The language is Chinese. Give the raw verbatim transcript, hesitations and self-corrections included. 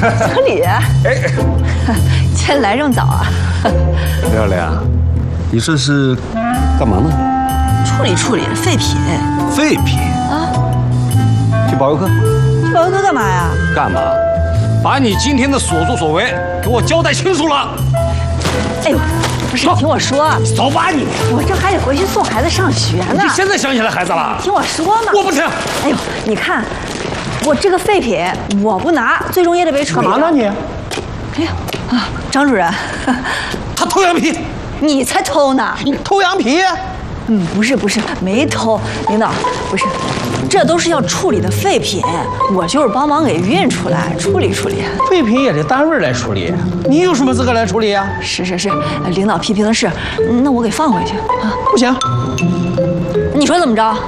经理，哎，今天来这么早啊？ 漂亮，你这是干嘛呢？ 处理处理废品。 废品啊？ 去保佑课？ 去保佑课干嘛呀？ 干嘛？把你今天的所作所为给我交代清楚了。 哎呦，不是，你听我说， 走吧你！ 我这还得回去送孩子上学呢。 你现在想起来孩子了？ 听我说嘛。 我不听。 哎呦，你看，我这个废品我不拿，最终也得被处理。 干嘛呢你？ 哎呀，啊，张主任， 他偷羊皮。 你才偷呢！ 你偷羊皮？ 嗯，不是不是，没偷，领导，不是，这都是要处理的废品，我就是帮忙给运出来，处理处理。 废品也得单位来处理，你有什么资格来处理呀？ 是是是，领导批评的是，那我给放回去啊。 不行， 你说怎么着？